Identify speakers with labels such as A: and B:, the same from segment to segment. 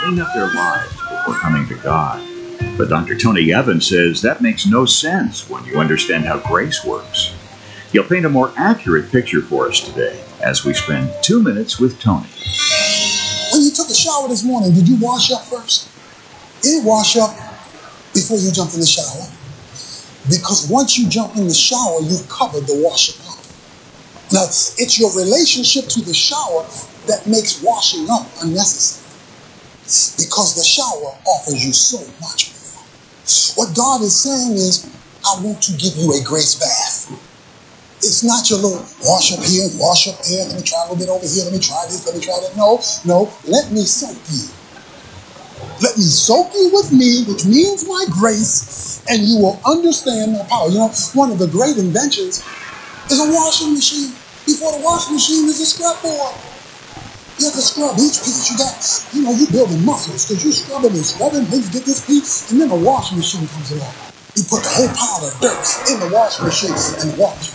A: clean up their lives before coming to God. But Dr. Tony Evans says that makes no sense when you understand how grace works. He'll paint a more accurate picture for us today as we spend 2 minutes with Tony.
B: When you took a shower this morning, did you wash up first? You didn't wash up before you jumped in the shower. Because once you jump in the shower, you've covered the washing up. Now, it's your relationship to the shower that makes washing up unnecessary. Because the shower offers you so much more. What God is saying is, I want to give you a grace bath. It's not your little wash up here, wash up there, let me try a little bit over here, let me try this, let me try that. No, let me soak you. Let me soak you with me, which means my grace, and you will understand my power. You know, one of the great inventions is a washing machine. Before the washing machine is a scrub board. You have to scrub each piece. You're building muscles because you're scrubbing and scrubbing, then you get this piece, and then a washing machine comes along. You put the whole pile of dirt in the washing machine and wash.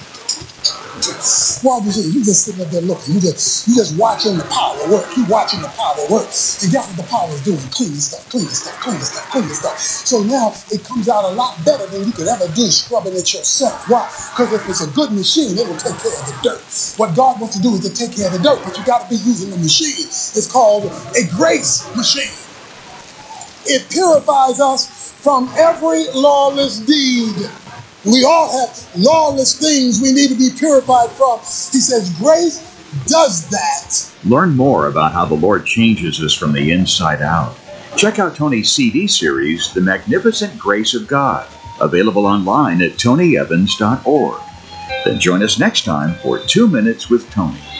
B: While you just sitting up there looking, you just watching the power work. You watching the power work, and guess what the power is doing? Cleaning stuff. So now it comes out a lot better than you could ever do scrubbing it yourself. Why? Because if it's a good machine, it will take care of the dirt. What God wants to do is to take care of the dirt, but you got to be using the machine. It's called a grace machine. It purifies us from every lawless deed. We all have lawless things we need to be purified from. He says grace does that.
A: Learn more about how the Lord changes us from the inside out. Check out Tony's CD series, The Magnificent Grace of God, available online at tonyevans.org. Then join us next time for 2 Minutes with Tony.